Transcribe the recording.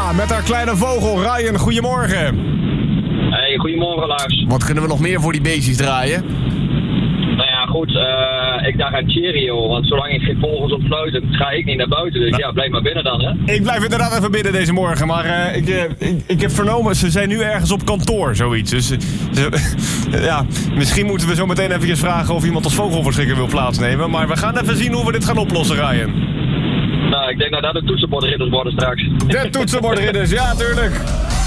Ja, met haar kleine vogel. Ryan, goedemorgen. Hey, goedemorgen Lars. Wat kunnen we nog meer voor die beestjes draaien? Nou ja, goed, ik dacht aan Cheerio, want zolang ik geen vogels opsluit, ga ik niet naar buiten. Dus ja, blijf maar binnen dan, hè. Ik blijf inderdaad even binnen deze morgen, maar ik heb vernomen, ze zijn nu ergens op kantoor, zoiets. Dus ja, misschien moeten we zo meteen even vragen of iemand als vogelverschrikker wil plaatsnemen. Maar we gaan even zien hoe we dit gaan oplossen, Ryan. Nou, ik denk dat de toetsenbordridders worden straks. De toetsenbordridders, ja, tuurlijk.